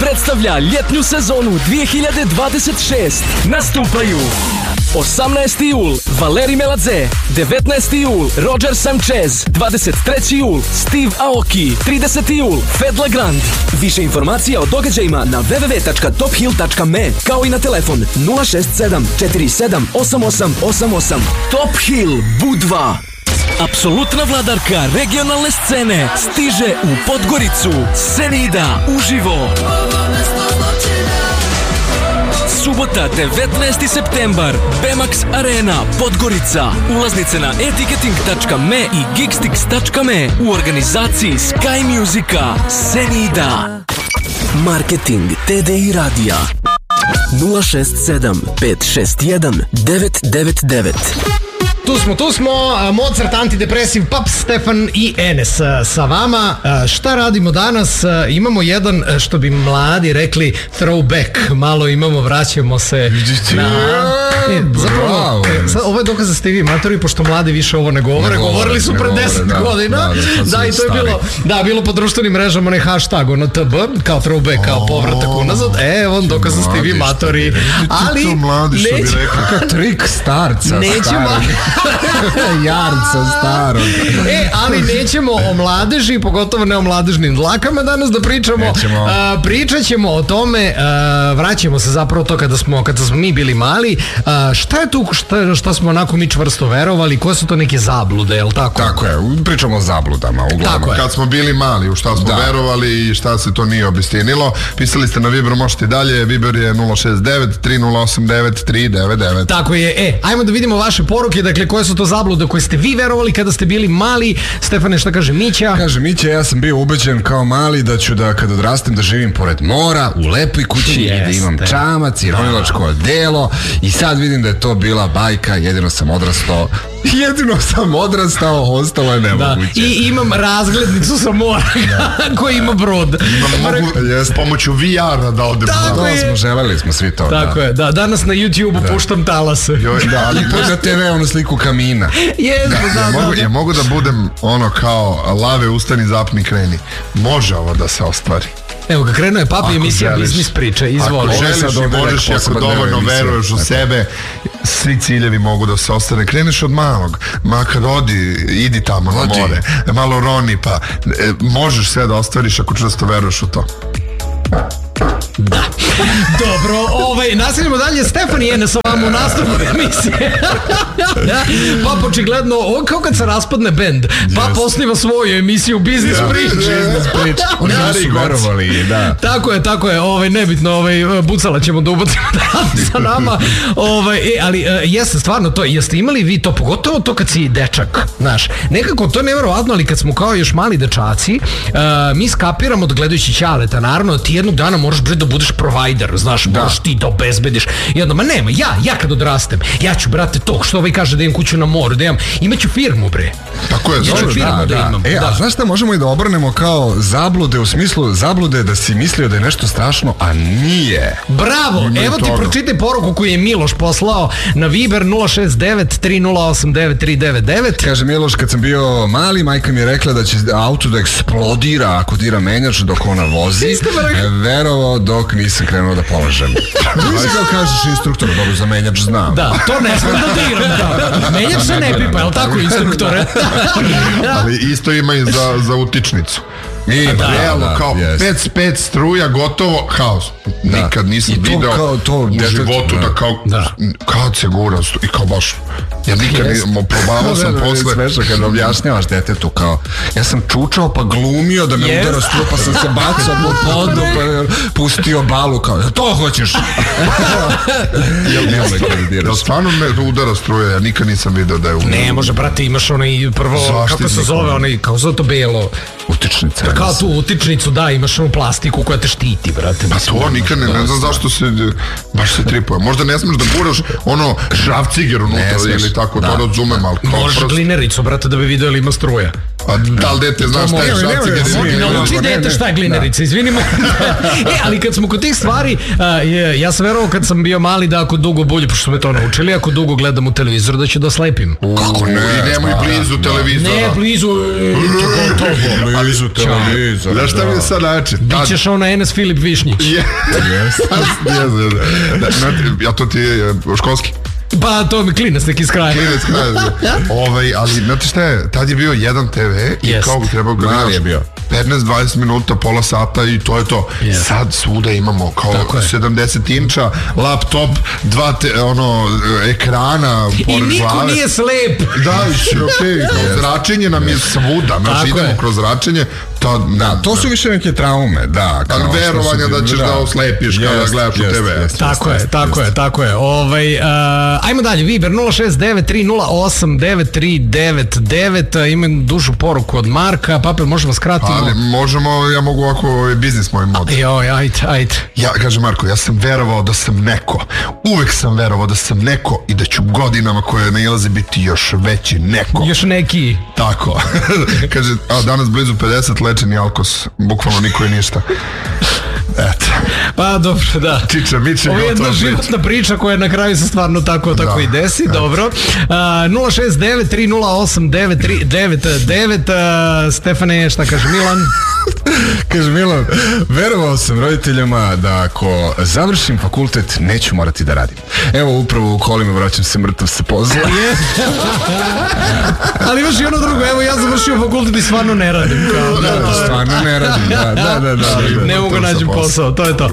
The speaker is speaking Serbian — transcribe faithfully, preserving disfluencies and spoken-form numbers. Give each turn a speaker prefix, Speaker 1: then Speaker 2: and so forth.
Speaker 1: predstavlja ljetnju sezonu dvije hiljade dvadeset šest. Nastupaju osamnaesti jul Valeri Meladze, devetnaesti jul Roger Sanchez, dvadeset treći jul Steve Aoki, trideseti jul Fed Legrand. Više informacija o događajima na w w w tačka top hill tačka me kao i na telefon nula šest sedam četiri sedam osam osam osam osam. Top Hill Budva. Apsolutna vladarka regionalne scene stiže u Podgoricu. Senida uživo. Subota devetnaesti septembar, Bemax Arena, Podgorica. Ulaznice na e ticketing tačka me i geekstix tačka me u organizaciji Sky Musica. Senida. Marketing T D I radija nula šest sedam pet šest jedan devet devet devet.
Speaker 2: Tu smo, tu smo, Mozart, Antidepresiv, Paps, Stefan i Enes sa vama. Šta radimo danas? Imamo jedan, što bi mladi rekli, throwback. Malo imamo, vraćamo se na... E, zapravo, e, sad, ovo je dokaz da ste vi matori, pošto mladi više ovo ne govore. Ne govore Govorili su pre deset da, godina. Da, da, da i to je bilo, da, bilo po društvenim mrežama onaj hashtag, ono T B, kao throwback, kao povratak unazad. E, on dokaz da ste vi matori. Ali,
Speaker 3: to mladi, što
Speaker 2: neće...
Speaker 3: bi rekao, trik starca.
Speaker 2: Nećemo...
Speaker 3: Jarca starog.
Speaker 2: E, ali nećemo o mladeži, pogotovo ne o mladežnim dlakama danas da pričamo. A, pričat ćemo o tome, a, vraćamo se zapravo to kada smo, kada smo mi bili mali. A, šta je tu, šta, šta smo onako mi čvrsto verovali, koje su to neke zablude, je li tako?
Speaker 3: Tako je, pričamo o zabludama, uglavnom. Kad smo bili mali, u šta smo da. verovali i šta se to nije obistinilo. Pisali ste na Viber, možete i dalje, Viber je nula šest devet tri nula osam devet tri devet devet.
Speaker 2: Tako je, e, ajmo da vidimo vaše poruke, dakle, koje su to zablude koje ste vi verovali kada ste bili mali. Stefane, šta kaže Mića?
Speaker 4: Kaže Mića, ja sam bio ubeđen kao mali da ću da kada odrastem da živim pored mora, u lepoj kući i da imam čamac i ronilačko odelo i sad vidim da je to bila bajka, jedino sam odrastao jedino sam odrastao, ostalo je nemoguće.
Speaker 2: Da. I imam razglednicu sa mora koji ima brod.
Speaker 3: Imam mogu pomoću V R-a da odem.
Speaker 4: To smo želeli smo svi to.
Speaker 2: Tako
Speaker 4: da.
Speaker 2: je, da. Danas na YouTube-u da. puštam talase.
Speaker 3: Joj, da, ali
Speaker 4: na te ve ono sliku kamina.
Speaker 2: Yes, da,
Speaker 3: da, ja,
Speaker 2: da,
Speaker 3: mogu,
Speaker 2: da.
Speaker 3: ja mogu da budem ono kao lave, ustani, zapni, kreni. Može ovo da se ostvari.
Speaker 2: Evo ga, krenuo je Papi emisija Biznis priča, izvoli.
Speaker 3: Ako želiš i možeš, ako dovoljno veruješ u sebe, svi ciljevi mogu da se ostane. Kreneš od malog, ma kad odi, idi tamo na more, malo roni, pa e, možeš sve da ostvariš ako čvrsto veruješ u to.
Speaker 2: Da. Dobro, ovaj, nastavljamo dalje. Stefan i Enes vam u nastupu emisije. Pap očigledno, on kao kad se raspadne bend, Pap osniva svoju emisiju Biznis priče.
Speaker 4: Biznis priče. Oni su verovali, da.
Speaker 2: Tako je, tako je, ovaj, nebitno, ovaj, bucala ćemo da ubacimo da radi sa nama. Ovaj, e, ali e, jeste stvarno to, jeste imali vi to, pogotovo to kad si dečak, znaš, nekako to je nevjerovatno, ali kad smo kao još mali dečaci, uh, mi skapiramo da gledajući Ćaleta, naravno, ti jednog dana moraš bre da budeš provider, znaš, da. Moraš ti da obezbediš. I onda, ma nema, ja, ja kad odrastem, ja ću, brate, to, što ovaj kaže da imam kuću na moru, da imam, imaću firmu, bre.
Speaker 3: Tako je,
Speaker 2: ja ću firmu da, da, da imam.
Speaker 4: E,
Speaker 2: da.
Speaker 4: a znaš šta možemo i da obrnemo kao zablude, u smislu zablude da si mislio da je nešto strašno, a nije.
Speaker 2: Bravo, ima evo ti pročitaj poruku koju je Miloš poslao na Viber nula šest devet tri nula osam devet tri devet devet.
Speaker 4: Kaže Miloš, kad sam bio mali, majka mi je rekla da će auto da eksplodira ako dira menjač dok ona vozi. Verovao dok nisam krenuo da polažem. Nisi kao kažeš instruktor, dobro za menjač znam.
Speaker 2: Da, to ne smem da diram. Da. Menjač se ne pipa, je li tako instruktore?
Speaker 3: Ali isto ima i za, za utičnicu. I da, realno da, kao yes. pet pet struja, gotovo, haos. Da. Nikad nisam video
Speaker 4: kao, to,
Speaker 3: u detet, životu da, da kao da. Kad se gura i kao baš ja nikad yes. nisam, probavao sam posle.
Speaker 4: Smešno kad objašnjavaš detetu kao ja sam čučao pa glumio da me yes. udara struja pa sam se bacao po podu pa pustio balu kao to hoćeš.
Speaker 3: Jel stvarno me udara struja, ja nikad nisam video da je udara.
Speaker 2: Ne može, brate, imaš onaj prvo, zaštitnik, kako se zove, onaj, kao zove to belo
Speaker 4: utičnica.
Speaker 2: Kao tu utičnicu, da, imaš onu plastiku koja te štiti, brate.
Speaker 3: Pa to nikad ne, ne znam zašto se, baš se tripuje. Možda ne smiješ da guraš ono šrafciger unutra ili tako, da, to razumem, ali kao
Speaker 2: možeš
Speaker 3: prost...
Speaker 2: glinericu, brate, da bi vidio ili ima struja.
Speaker 3: A da li dete znaš šta je šaci kad je
Speaker 2: ne uči dete šta je glinerica, izvinimo. E, ali kad smo kod tih stvari, ja sam verovao kad sam bio mali da ako dugo bulje, pošto smo me to naučili, ako dugo gledam u televizoru da ću da slepim.
Speaker 3: Kako ne? I nemoj blizu televizora.
Speaker 2: Ne, blizu, gotovo.
Speaker 4: Blizu televizora.
Speaker 3: Znaš šta mi je sad način?
Speaker 2: Bićeš ono Enes Filip Višnjić.
Speaker 3: Ja to ti je školski.
Speaker 2: Pa to mi klinac neki s kraja.
Speaker 3: Klinac s kraja. Ovaj, ali znate šta je, tad je bio jedan te ve i kao bi trebao ga
Speaker 4: je bio
Speaker 3: petnaest dvadeset minuta, pola sata i to je to. Yes. Sad svuda imamo kao sedamdeset inča, laptop, dva te, ono, ekrana
Speaker 2: i niko glave. Nije slep.
Speaker 3: Da, okej, okay. Zračenje nam je svuda, znači idemo je. Kroz zračenje. To,
Speaker 4: da, to su više neke traume, da.
Speaker 3: Kao verovanja da ćeš da, da oslepiš yes, kada gledaš yes, u te ve.
Speaker 2: Yes, tako yes, je, yes, tako yes. je, tako je. Ovaj, uh, ajmo dalje, Viber nula šest devet tri nula osam devet tri devet devet, imam dužu poruku od Marka, Papel, možemo skratiti?
Speaker 3: Ali možemo, ja mogu ovako biznis moj mod.
Speaker 2: Joj, ajde, ajde.
Speaker 3: Ja, kaže Marko, ja sam verovao da sam neko. Uvek sam verovao da sam neko i da ću godinama koje nailaze biti još veći neko.
Speaker 2: Još neki.
Speaker 3: Tako. Kaže, a danas blizu pedeset lečeni alkos. Bukvalno niko je ništa. Eto.
Speaker 2: Pa dobro, da.
Speaker 3: Čiča, miče,
Speaker 2: ovo je jedna životna priča koja na kraju se stvarno tako, tako da, i desi. Et. Dobro. Uh, nula šest devet tri nula osam devet tri devet devet. Uh, Stefane, šta kaže Milan?
Speaker 4: Kaže Milan, verovao sam roditeljima da ako završim fakultet neću morati da radim. Evo upravo u kolima vraćam se mrtav sa posla.
Speaker 2: Ali imaš i ono drugo, evo ja završio fakultet i stvarno ne radim. Kao,
Speaker 4: da, da, stvarno ne radim, da, da, da, da, da,
Speaker 2: ne mogu nađem posao, to je to.